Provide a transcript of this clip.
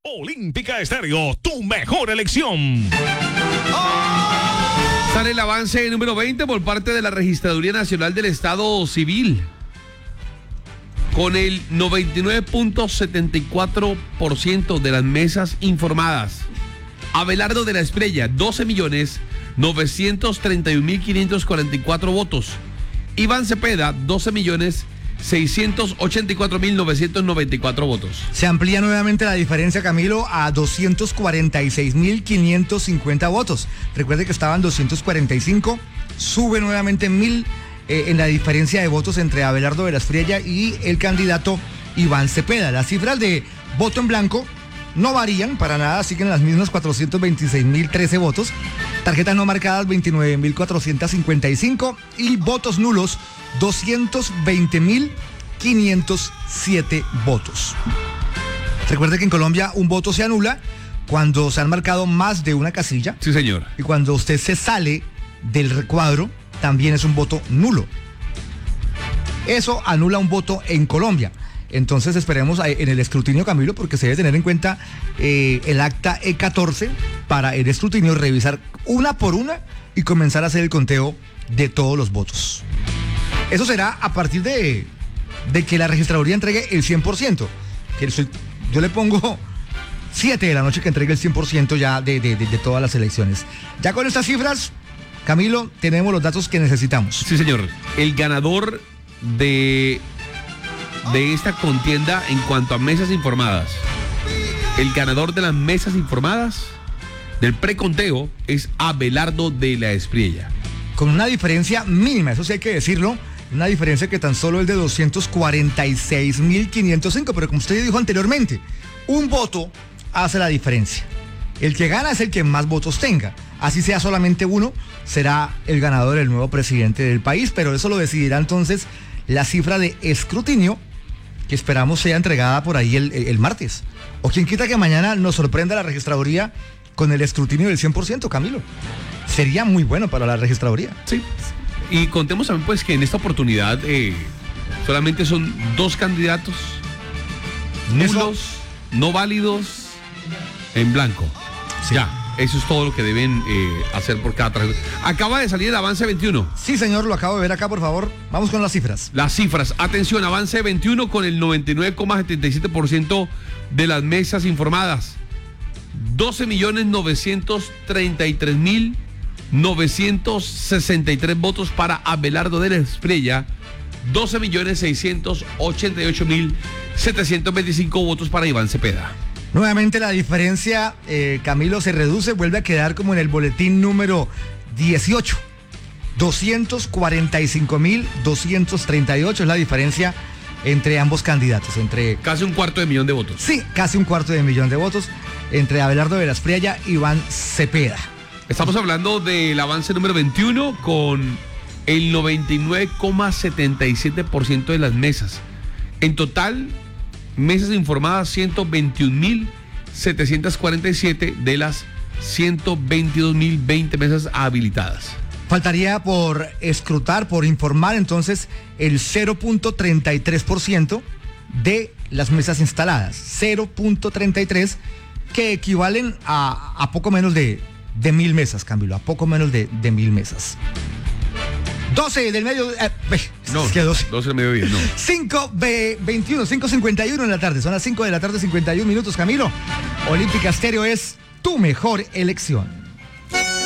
Olímpica Estéreo, tu mejor elección. Sale el avance número 20 por parte de la Registraduría Nacional del Estado Civil. Con el 99.74% de las mesas informadas. Abelardo de la Espriella, 12.931.544 votos. Iván Cepeda, 12.684.994 votos. Se amplía nuevamente la diferencia, Camilo, a 246.550 votos. Recuerde que estaban 245, sube nuevamente 1.000 en la diferencia de votos entre Abelardo de la Espriella y el candidato Iván Cepeda. Las cifras de voto en blanco no varían para nada, siguen las mismas, 426.013 votos. Tarjetas no marcadas, 29.455 y votos nulos, 220.507 votos. Recuerde que en Colombia un voto se anula cuando se han marcado más de una casilla. Sí, señor. Y cuando usted se sale del recuadro, también es un voto nulo. Eso anula un voto en Colombia. Entonces esperemos en el escrutinio, Camilo, porque se debe tener en cuenta el acta E14 para el escrutinio, revisar una por una y comenzar a hacer el conteo de todos los votos. Eso será a partir de que la registraduría entregue el 100%. Yo le pongo 7 de la noche que entregue el 100% ya de todas las elecciones. Ya con estas cifras, Camilo, tenemos los datos que necesitamos. Sí, señor. El ganador de esta contienda en cuanto a mesas informadas. El ganador de las mesas informadas del preconteo es Abelardo de la Espriella. Con una diferencia mínima, eso sí hay que decirlo, una diferencia que tan solo es de 246.505, pero como usted dijo anteriormente, un voto hace la diferencia. El que gana es el que más votos tenga. Así sea solamente uno, será el ganador, el nuevo presidente del país, pero eso lo decidirá entonces la cifra de escrutinio que esperamos sea entregada por ahí el martes. O quien quita que mañana nos sorprenda la registraduría con el escrutinio del 100%, Camilo. Sería muy bueno para la registraduría. Sí. Y contemos también pues que en esta oportunidad solamente son 2 candidatos nulos, no válidos, en blanco. Sí. Ya. Eso es todo lo que deben hacer por cada traje. Acaba de salir el avance 21. Sí, señor, lo acabo de ver acá, por favor. Vamos con las cifras. Las cifras. Atención, avance 21 con el 99,77% de las mesas informadas. 12.933.963 votos para Abelardo de la Espriella. 12.688.725 votos para Iván Cepeda. Nuevamente la diferencia, Camilo, se reduce, vuelve a quedar como en el boletín número 18. 245.238 es la diferencia entre ambos candidatos. Casi 250.000 de votos. Sí, casi 250.000 de votos entre Abelardo de la Espriella y Iván Cepeda. Estamos hablando del avance número 21 con el 99,77% de las mesas. En total, mesas informadas 121.747 de las 122.020 mesas habilitadas. Faltaría por escrutar, por informar entonces el 0.33% de las mesas instaladas. 0.33, que equivalen a poco menos de 1.000 mesas, Camilo, a poco menos de 1.000 mesas. 12 del medio... no, es que 12 del mediodía, no. 5:51 en la tarde. Son las 5 de la tarde, 51 minutos, Camilo. Olímpica Estéreo es tu mejor elección.